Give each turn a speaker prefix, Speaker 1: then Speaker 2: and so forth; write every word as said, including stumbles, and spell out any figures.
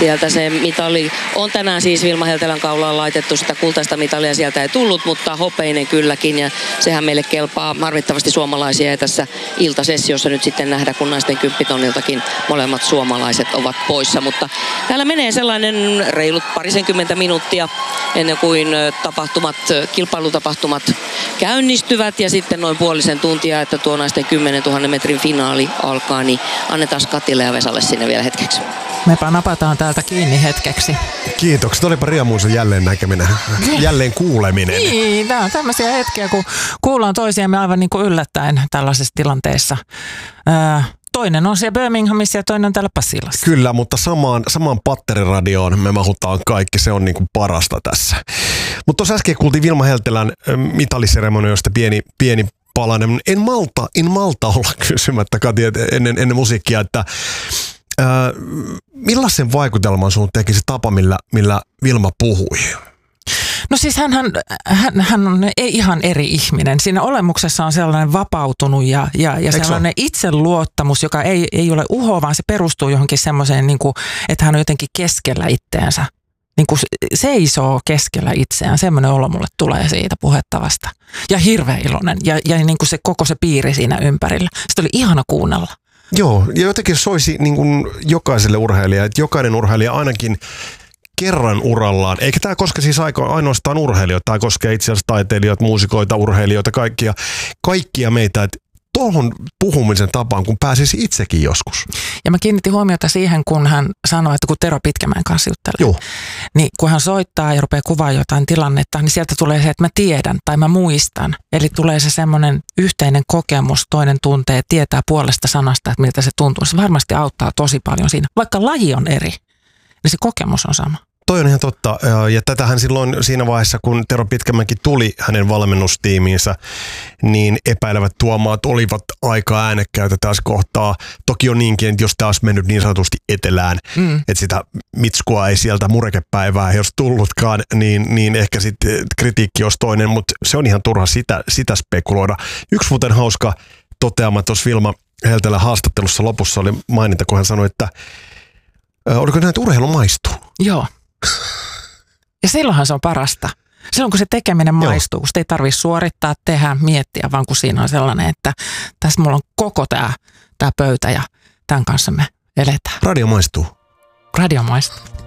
Speaker 1: sieltä se mitali on tänään siis Vilma Heltelän kaulaan laitettu. Sitä kultaista mitalia sieltä ei tullut, mutta hopeinen kylläkin. Ja sehän meille kelpaa. Harvittavasti suomalaisia ei tässä iltasessiossa nyt sitten nähdä, kun naisten kymppitonniltakin molemmat suomalaiset ovat poissa. Mutta täällä menee sellainen reilut parisenkymmentä minuuttia ennen kuin tapahtumat, kilpailutapahtumat käynnistyvät. Ja sitten noin puolisen tuntia, että tuo naisten kymmenentuhannen metrin finaali alkaa, niin annetaan Katille ja Vesalle sinne vielä hetkeksi.
Speaker 2: Mepä napataan täältä kiinni hetkeksi.
Speaker 3: Kiitokset, olipa riemuisa jälleen näkeminen, jälleen kuuleminen.
Speaker 2: Niin, tämä on tämmöisiä hetkiä, kun kuullaan toisiamme aivan niin kuin yllättäen tällaisessa tilanteessa. Ää, toinen on siellä Birminghamissa ja toinen on täällä Pasilassa.
Speaker 3: Kyllä, mutta samaan, samaan patteriradioon me mahutaan kaikki, se on niin kuin parasta tässä. Mutta tuossa äsken kuultiin Vilma Heltelän mitaliseremonioista pieni, pieni palanen. En malta, en malta olla kysymättä, Kati, ennen, ennen musiikkia, että Äh, millaisen vaikutelman sun teki se tapa, millä, millä Vilma puhui?
Speaker 2: No siis hän, hän, hän on ihan eri ihminen. Siinä olemuksessa on sellainen vapautunut ja, ja, ja sellainen itseluottamus, joka ei, ei ole uho, vaan se perustuu johonkin semmoiseen, niin kuin, että hän on jotenkin keskellä itteensä. Niin kuin seisoo keskellä itseään. Semmoinen olo mulle tulee siitä puhettavasta. Ja hirveän iloinen. Ja, ja niin kuin se koko se piiri siinä ympärillä. Sitä oli ihana kuunnella.
Speaker 3: Joo, ja jotenkin soisi niin kuin jokaiselle urheilijalle, että jokainen urheilija ainakin kerran urallaan, eikä tämä koske siis ainoastaan urheilijoita, tämä koskee itse asiassa taiteilijoita, muusikoita, urheilijoita, kaikkia, kaikkia meitä, että tuohon puhumisen tapaan, kun pääsisi itsekin joskus.
Speaker 2: Ja mä kiinnitin huomiota siihen, kun hän sanoi, että kun Tero Pitkämäen kanssa juttelee,
Speaker 3: Joo.
Speaker 2: niin kun hän soittaa ja rupeaa kuvaa jotain tilannetta, niin sieltä tulee se, että mä tiedän tai mä muistan. Eli tulee se semmoinen yhteinen kokemus, toinen tuntee, tietää puolesta sanasta, että miltä se tuntuu. Se varmasti auttaa tosi paljon siinä. Vaikka laji on eri, niin se kokemus on sama.
Speaker 3: Toi on ihan totta. Ja tätähän silloin siinä vaiheessa, kun Tero Pitkämäki tuli hänen valmennustiimiinsä, niin epäilevät tuomaat olivat aika äänekkäitä tässä kohtaa. Toki on niinkin, että jos taas mennyt niin sanotusti etelään, mm. että sitä mitskua ei sieltä murekepäivää ei olisi tullutkaan, niin, niin ehkä sitten kritiikki olisi toinen, mutta se on ihan turha sitä, sitä spekuloida. Yksi muuten hauska toteama tuossa Vilma Heltelän haastattelussa lopussa oli maininta, kun hän sanoi, että äh, oliko näin, että urheilu maistuu?
Speaker 2: Joo. Ja silloinhan se on parasta. Silloin kun se tekeminen maistuu, kun sitä ei tarvitse suorittaa, tehdä, miettiä, vaan kun siinä on sellainen, että tässä mulla on koko tämä, tämä pöytä ja tämän kanssa me eletään.
Speaker 3: Radio maistuu.
Speaker 2: Radio maistuu.